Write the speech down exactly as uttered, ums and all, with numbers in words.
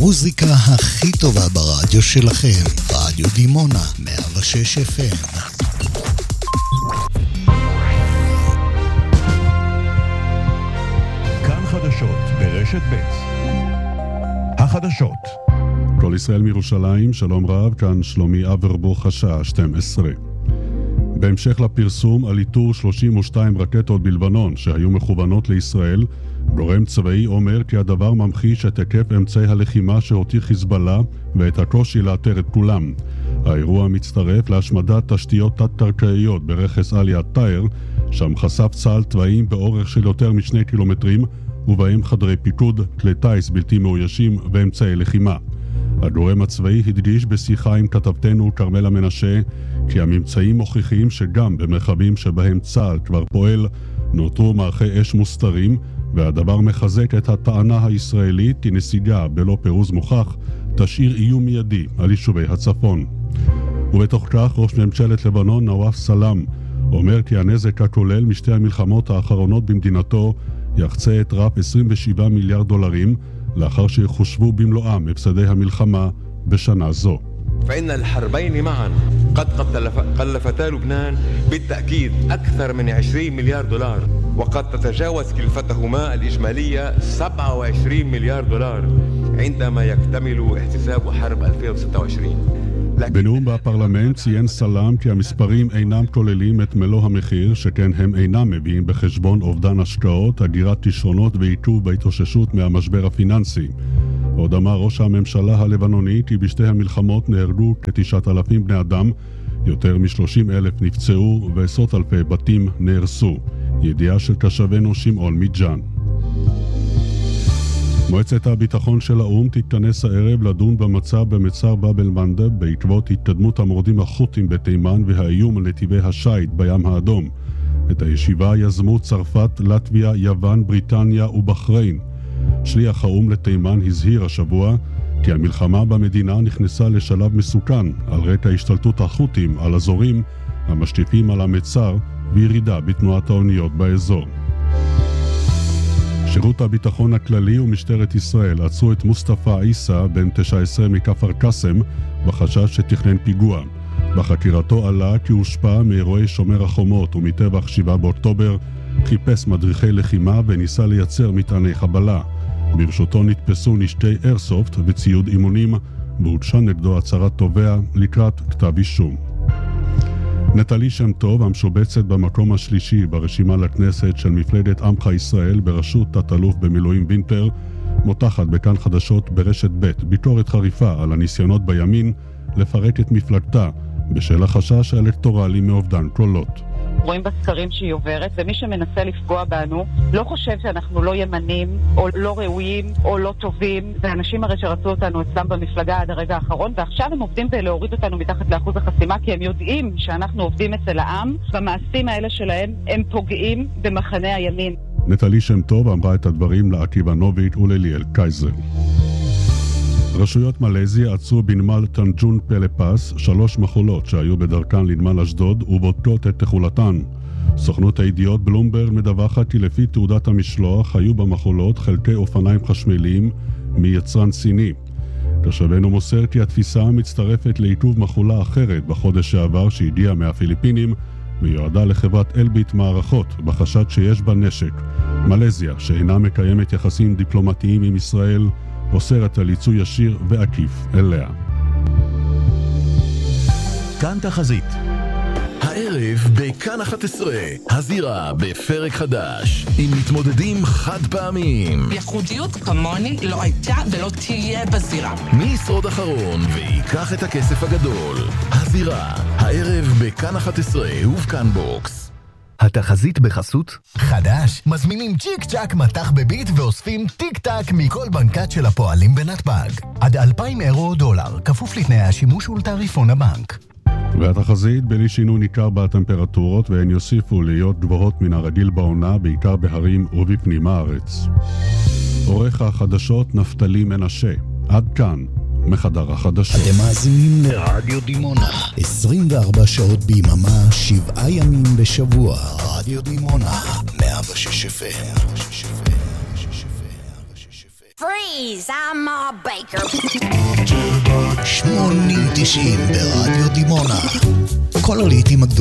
המוזיקה הכי טובה ברדיו שלכם, רדיו דימונה, מאה ושש אף אם. כאן חדשות ברשת ב'. החדשות. כל ישראל מירושלים, שלום רב, כאן שלומי אברבוך, השעה שתים עשרה. בהמשך לפרסום על איתור שלושים ושתיים רקטות בלבנון שהיו מכוונות לישראל, גורם צבאי אומר כי הדבר ממחיש את היקף אמצעי הלחימה שהותיר חיזבאללה ואת הקושי לאתר את כולם. האירוע מצטרף להשמדת תשתיות תת-קרקעיות ברכס עלי א-טאיר, שם חשף צה"ל צבאים באורך של יותר משני קילומטרים, ובהם חדרי פיקוד, כלי טייס בלתי מאוישים ואמצעי לחימה. הגורם הצבאי הדגיש בשיחה עם כתבתנו כרמלה מנשה כי הממצאים מוכיחים שגם במרחבים שבהם צה"ל כבר פועל נותרו מערכי אש מוסתרים, והדבר מחזק את הטענה הישראלית כי נסיגה בלא פירוז מוכח תשאיר איום מיידי על יישובי הצפון. ובתוך כך ראש ממשלת לבנון נואף סלאם אומר כי הנזק הכולל משתי המלחמות האחרונות במדינתו יחצה את רף עשרים ושבעה מיליארד דולרים לאחר שיחושבו במלואם הפסדי המלחמה בשנה זו. فإن الحربين معا قد كلفتا لبنان بالتأكيد أكثر من عشرين مليار دولار وقد تتجاوز كلفتهما الإجمالية سبعة وعشرين مليار دولار عندما يكتمل احتساب حرب ألفين وستة وعشرين. בנאום בפרלמנט ציין סלאם כי המספרים אינם כוללים את מלוא המחיר, שכן הם אינם מביאים בחשבון אובדן השקעות, הגירת כישרונות ועיכוב בהתאוששות מהמשבר הפיננסי. עוד אמר ראש הממשלה הלבנוני כי בשתי המלחמות נהרגו כתשעת אלפים בני אדם, יותר משלושים אלף נפצעו ועשרות אלפי בתים נהרסו. ידיעה של תושבנו שמעון מג'אן. מועצת הביטחון של האו"ם תתכנס הערב לדון במצב במצר באב אל-מנדב בעקבות התקדמות המורדים החות'ים בתימן והאיום על נתיבי השיט בים האדום. את הישיבה יזמו צרפת, לטביה, יוון, בריטניה ובחריין. שליח האו"ם לתימן הזהיר השבוע כי המלחמה במדינה נכנסה לשלב מסוכן על רקע השתלטות החות'ים על אזורים המשקיפים על המצר וירידה בתנועת האוניות באזור. שירות הביטחון הכללי ומשטרת ישראל עצרו את מוסטפא עיסא בן תשע עשרה מכפר קאסם בחשש שתכנן פיגוע. בחקירתו עלה כי הושפע מאירועי שומר החומות ומטבח שבעה באוקטובר, חיפש מדריכי לחימה וניסה לייצר מטעני חבלה. ברשותו נתפסו נשקי איירסופט וציוד אימונים, והוגשה נגדו הצהרת תובע לקראת כתב אישום. נטלי שם טוב, המשובצת במקום השלישי ברשימה לכנסת של מפלגת עמך ישראל בראשות תת-אלוף במילואים וינטר, מותחת בכאן חדשות ברשת ב' ביקורת חריפה על הניסיונות בימין לפרק את מפלגתה בשל החשש האלקטורלי מאובדן קולות. רואים בסקרים שהיא עוברת, ומי שמנסה לפגוע בנו לא חושב שאנחנו לא ימנים או לא ראויים או לא טובים. ואנשים הרי שרצו אותנו אצלם במפלגה עד הרגע האחרון, ועכשיו הם עובדים בלהוריד אותנו מתחת לאחוז החסימה, כי הם יודעים שאנחנו עובדים אצל העם, במעשים האלה שלהם הם פוגעים במחנה הימין. נטלי שם טוב אמרה את הדברים לעקיבא נוביק ולליאל קייזר. רשויות מלזיה עצרו בנמל טנג'ון פלפס שלוש מכולות שהיו בדרכן לנמל אשדוד ובודקות את תכולתן. סוכנות הידיעות בלומברג מדווחת כי לפי תעודת המשלוח היו במכולות חלקי אופניים חשמליים מיצרן סיני. תושבנו מוסר כי התפיסה מצטרפת לעיכוב מכולה אחרת בחודש שעבר שהגיעה מהפיליפינים ויועדה לחברת אלביט מערכות בחשד שיש בה נשק. מלזיה, שאינה מקיימת יחסים דיפלומטיים עם ישראל, אוסרת על ייצוא ישיר ועקיף אליה. כאן תחזית. הערב בכאן אחת עשרה, הזירה בפרק חדש, עם מתמודדים חד פעמים. ייחודיות כמוני לא הייתה ולא תהיה בזירה. מי ישרוד אחרון ויקח את הכסף הגדול? הזירה, הערב בכאן אחת עשרה ובכאן בוקס. התחזית בחסות חדש, מזמינים צ'יק צ'ק מתח בביט ואוספים טיק טק מכל בנקת של הפועלים בנתב"ג. עד אלפיים אירו או דולר, כפוף לתנאי השימוש ולתעריפון הבנק. והתחזית בלי שינוי ניכר בטמפרטורות, והן יוסיפו להיות גבוהות מן הרגיל בעונה, בעיקר בהרים ובפנים הארץ. עורך החדשות נפתלי מנשה. עד כאן מחדר החדשות. אתם מאזינים לרדיו דימונה, עשרים וארבע שעות ביממה, שבעה ימים בשבוע. רדיו דימונה, מאה ושש אף אם. Freeze, I'm Ma Baker. שמונים תשעים ברדיו דימונה. כל הלעיתים הגדולים